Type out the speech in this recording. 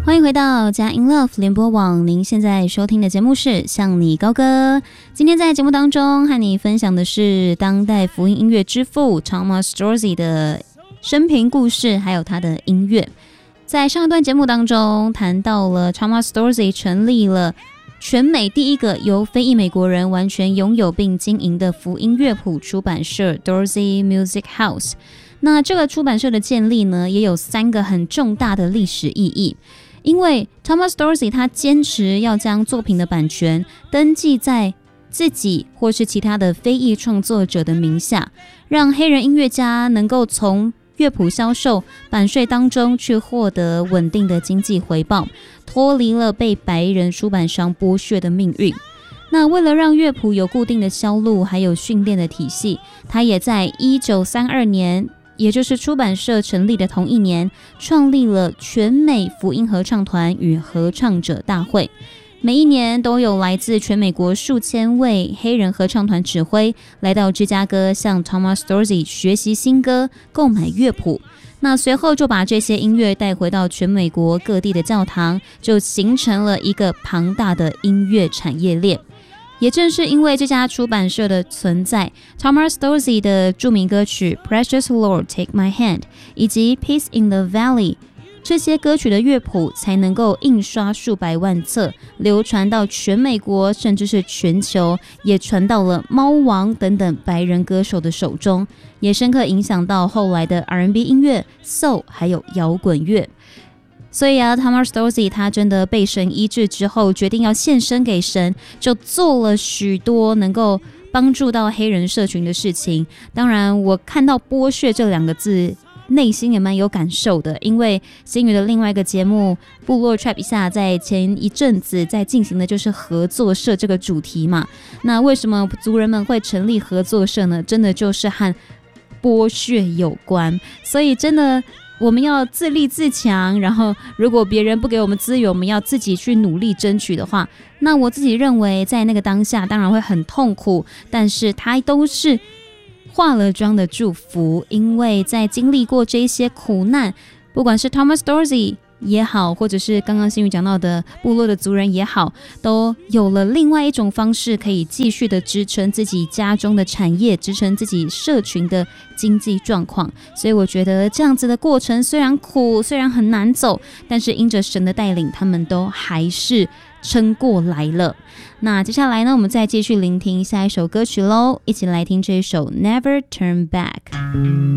欢迎回到佳音 Love 联播网，您现在收听的节目是向你高歌。今天在节目当中和你分享的是当代福音音乐之父 Thomas Dorsey 的生平故事，还有他的音乐。在上一段节目当中谈到了 Thomas Dorsey 成立了全美第一个由非裔美国人完全拥有并经营的福音乐谱出版社 Dorsey Music House。那这个出版社的建立呢，也有3个很重大的历史意义。因为 Thomas Dorsey 他坚持要将作品的版权登记在自己或是其他的非裔创作者的名下，让黑人音乐家能够从乐谱销售版税当中去获得稳定的经济回报，脱离了被白人出版商剥削的命运。那为了让乐谱有固定的销路还有训练的体系，他也在1932年也就是出版社成立的同一年，创立了全美福音合唱团与合唱者大会。每一年都有来自全美国数千位黑人合唱团指挥来到芝加哥向 Thomas Dorsey 学习新歌，购买乐谱。那随后就把这些音乐带回到全美国各地的教堂，就形成了一个庞大的音乐产业链。也正是因为这家出版社的存在， Thomas Dorsey 的著名歌曲 Precious Lord Take My Hand 以及 Peace in the Valley 这些歌曲的乐谱才能够印刷数百万册，流传到全美国甚至是全球，也传到了猫王等等白人歌手的手中，也深刻影响到后来的 R&B 音乐、Soul 还有摇滚乐。所以啊 Thomas Dorsey 他真的被神医治之后，决定要献身给神，就做了许多能够帮助到黑人社群的事情。当然我看到剥削这2个字内心也蛮有感受的，因为星宇的另外一个节目部落 Trap 一下在前一阵子在进行的就是合作社这个主题嘛。那为什么族人们会成立合作社呢？真的就是和剥削有关，所以真的我们要自立自强，然后如果别人不给我们资源，我们要自己去努力争取的话，那我自己认为在那个当下当然会很痛苦，但是它都是化了妆的祝福。因为在经历过这些苦难，不管是 Thomas Dorsey 也好，或者是刚刚新宇讲到的部落的族人也好，都有了另外一种方式可以继续的支撑自己家中的产业，支撑自己社群的经济状况。所以我觉得这样子的过程虽然苦，虽然很难走，但是因着神的带领，他们都还是撑过来了。那接下来呢，我们再继续聆听下一首歌曲咯，一起来听这一首 Never Turn Back。